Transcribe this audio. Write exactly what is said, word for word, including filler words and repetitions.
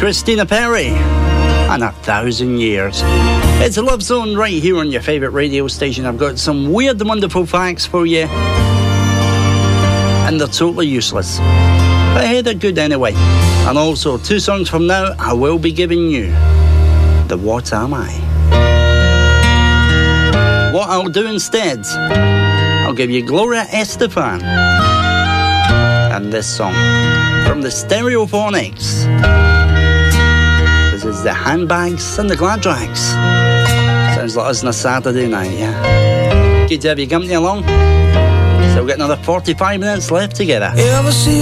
Christina Perri and A Thousand Years. It's a Love Zone right here on your favourite radio station. I've got some weird and wonderful facts for you, and they're totally useless, but hey, they're good anyway. And also, two songs from now, I will be giving you the What Am I? What I'll do instead, I'll give you Gloria Estefan and this song from the Stereophonics. This is the Handbags and the Glad Rags. Sounds like us on a Saturday night, yeah? Good to have your company along. Still got another forty-five minutes left together. You ever see